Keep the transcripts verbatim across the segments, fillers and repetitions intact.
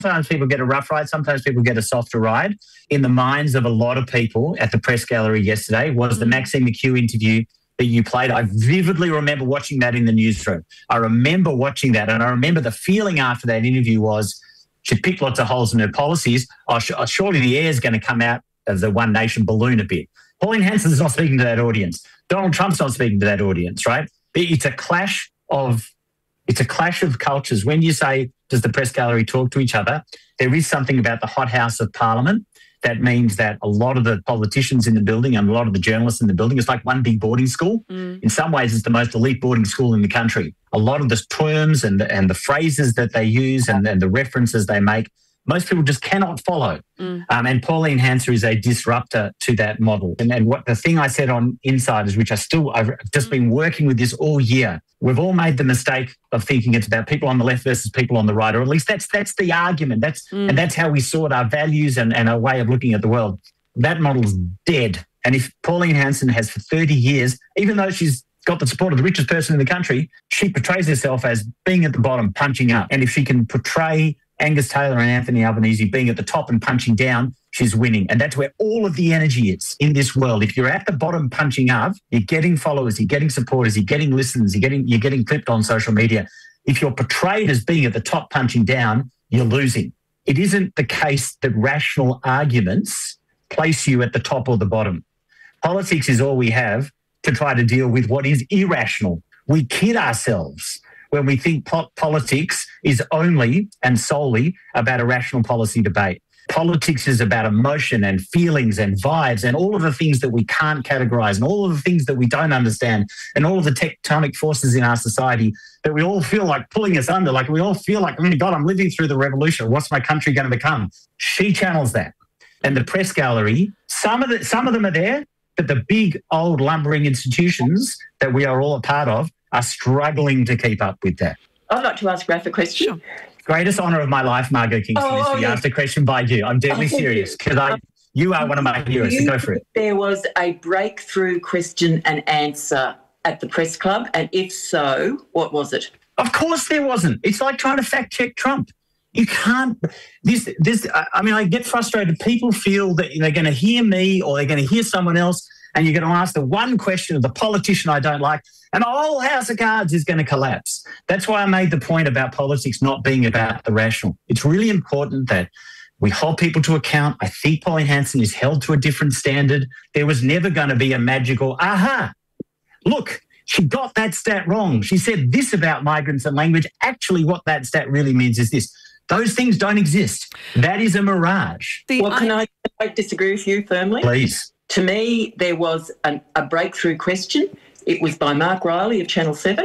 Sometimes people get a rough ride, sometimes people get a softer ride. In the minds of a lot of people at the press gallery yesterday was the Maxine McHugh interview that you played. I vividly remember watching that in the newsroom. I remember watching that, and I remember the feeling after that interview was she picked lots of holes in her policies. Oh, surely the air is going to come out of the One Nation balloon a bit. Pauline Hanson's not speaking to that audience. Donald Trump's not speaking to that audience, right? It's a clash of it's a clash of cultures. When you say, does the press gallery talk to each other, there is something about the hothouse of Parliament that means that a lot of the politicians in the building and a lot of the journalists in the building, it's like one big boarding school. Mm. In some ways, it's the most elite boarding school in the country. A lot of the terms and the, and the phrases that they use and, and the references they make, most people just cannot follow. Mm. Um, and Pauline Hanson is a disruptor to that model. And, and what the thing I said on Insiders, which I still, I've just mm. been working with this all year, we've all made the mistake of thinking it's about people on the left versus people on the right, or at least that's that's the argument. That's mm. And that's how we sort our values and, and our way of looking at the world. That model's dead. And if Pauline Hanson has for thirty years, even though she's got the support of the richest person in the country, she portrays herself as being at the bottom, punching up. And if she can portray Angus Taylor and Anthony Albanese being at the top and punching down, she's winning. And that's where all of the energy is in this world. If you're at the bottom punching up, you're getting followers, you're getting supporters, you're getting listeners, you're getting, you're getting clipped on social media. If you're portrayed as being at the top punching down, you're losing. It isn't the case that rational arguments place you at the top or the bottom. Politics is all we have to try to deal with what is irrational. We kid ourselves when we think po- politics is only and solely about a rational policy debate. Politics is about emotion and feelings and vibes and all of the things that we can't categorise and all of the things that we don't understand and all of the tectonic forces in our society that we all feel like pulling us under, like we all feel like, oh my God, I'm living through the revolution. What's my country going to become? She channels that. And the press gallery, some of the, some of them are there, but the big old lumbering institutions that we are all a part of are struggling to keep up with that. I'd like to ask Raph a question. Sure. Greatest honour of my life, Margot Kingston, oh, is to oh, be yes. asked a question by you. I'm deadly oh, serious because I, you are one of my heroes, so go for it. There was a breakthrough question and answer at the press club, and if so, what was it? Of course there wasn't. It's like trying to fact-check Trump. You can't, this, this. I mean, I get frustrated. People feel that they're going to hear me or they're going to hear someone else and you're going to ask the one question of the politician I don't like and the whole house of cards is going to collapse. That's why I made the point about politics not being about the rational. It's really important that we hold people to account. I think Pauline Hanson is held to a different standard. There was never going to be a magical, aha, look, she got that stat wrong. She said this about migrants and language. Actually, what that stat really means is this. Those things don't exist. That is a mirage. The, well, can I, I disagree with you firmly? Please. To me, there was an, a breakthrough question. It was by Mark Riley of Channel seven.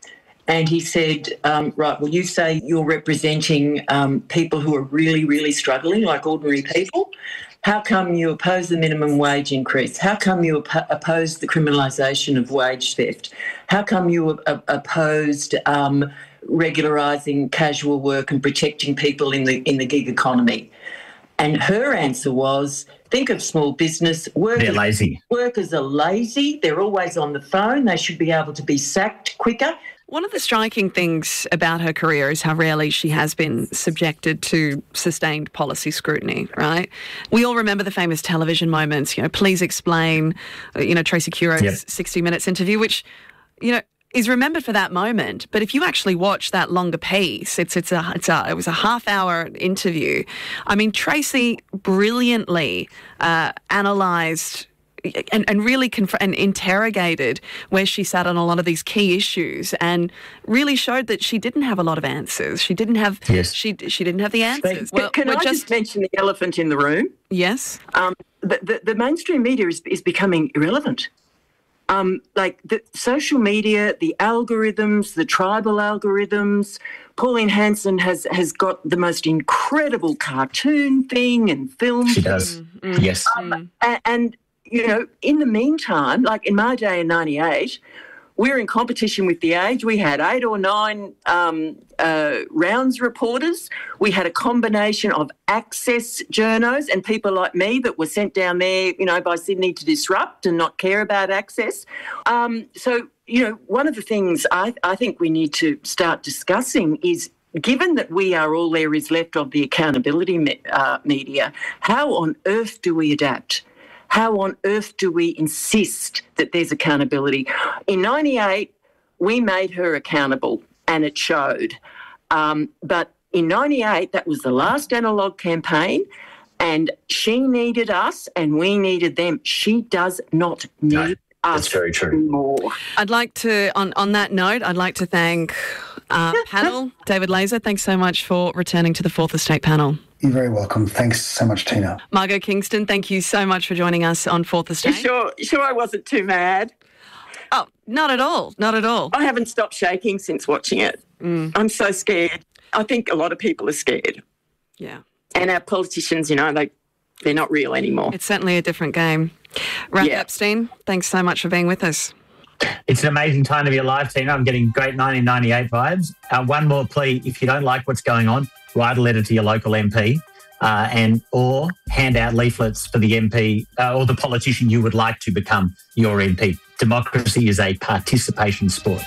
And he said, um, right, well, you say you're representing um, people who are really, really struggling, like ordinary people. How come you oppose the minimum wage increase? How come you op- oppose the criminalisation of wage theft? How come you op- opposed um, regularising casual work and protecting people in the in the gig economy? And her answer was, think of small business. Workers, They're lazy. Workers are lazy. They're always on the phone. They should be able to be sacked quicker. One of the striking things about her career is how rarely she has been subjected to sustained policy scrutiny, right? We all remember the famous television moments, you know, please explain, you know, Tracy Kuro's yep. sixty minutes interview, which, you know, is remembered for that moment. But if you actually watch that longer piece, it's it's a it's a it was a half hour interview. I mean, Tracy brilliantly uh, analysed and, and really conf- and interrogated where she sat on a lot of these key issues, and really showed that she didn't have a lot of answers. She didn't have yes. she she didn't have the answers. Well, can I just, just mention the elephant in the room? Yes. Um, the, the the mainstream media is is becoming irrelevant. Um, like the social media, the algorithms, the tribal algorithms. Pauline Hanson has, has got the most incredible cartoon thing and film. She does, mm-hmm. yes. Um, and, and, you know, in the meantime, like in my day in ninety-eight, we were in competition with The Age. We had eight or nine um, uh, rounds reporters. We had a combination of access journos and people like me that were sent down there, you know, by Sydney to disrupt and not care about access. Um, so, you know, one of the things I, I think we need to start discussing is given that we are all there is left of the accountability me- uh, media, how on earth do we adapt? How on earth do we insist that there's accountability? In ninety-eight, we made her accountable and it showed. Um, but in ninety-eight, that was the last analogue campaign and she needed us and we needed them. She does not need No, us that's very true. anymore. I'd like to, on, on that note, I'd like to thank our panel, David Laser. Thanks so much for returning to the Fourth Estate panel. You're very welcome. Thanks so much, Tina. Margot Kingston, thank you so much for joining us on Fourth Estate. Sure, sure I wasn't too mad. Oh, not at all. Not at all. I haven't stopped shaking since watching it. Mm. I'm so scared. I think a lot of people are scared. Yeah. And our politicians, you know, they, they're not real anymore. It's certainly a different game. Raph Yeah. Epstein, thanks so much for being with us. It's an amazing time to be alive, Tina. I'm getting great nineteen ninety-eight vibes. Uh, one more plea, if you don't like what's going on, write a letter to your local M P uh, and or hand out leaflets for the M P uh, or the politician you would like to become your M P. Democracy is a participation sport.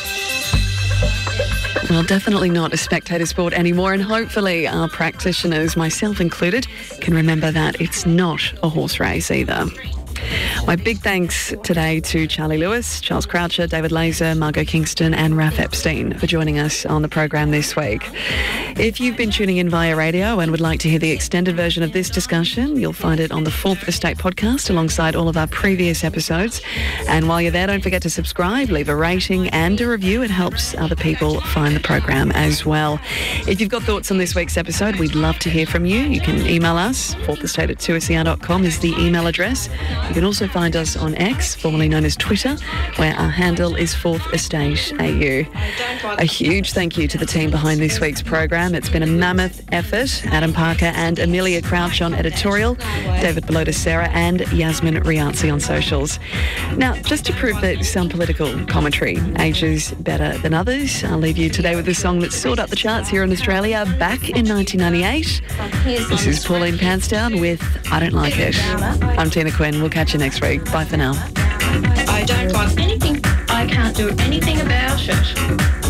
Well, definitely not a spectator sport anymore, and hopefully our practitioners, myself included, can remember that it's not a horse race either. My big thanks today to Charlie Lewis, Charles Croucher, David Laser, Margot Kingston and Raph Epstein for joining us on the program this week. If you've been tuning in via radio and would like to hear the extended version of this discussion, you'll find it on the Fourth Estate podcast alongside all of our previous episodes. And while you're there, don't forget to subscribe, leave a rating and a review. It helps other people find the program as well. If you've got thoughts on this week's episode, we'd love to hear from you. You can email us. fourth estate at two s e r dot com is the email address. You can also find us on X, formerly known as Twitter, where our handle is Fourth Estate A U. A huge thank you to the team behind this week's program. It's been a mammoth effort. Adam Parker and Amelia Crouch on editorial, David Belota Sarah and Yasmin Riazzi on socials. Now, just to prove that some political commentary ages better than others, I'll leave you today with a song that soared up the charts here in Australia back in nineteen ninety-eight. This is Pauline Panstown with I Don't Like It. I'm Tina Quinn. We'll catch you next week. Bye for now. I don't like anything. I can't do anything about it.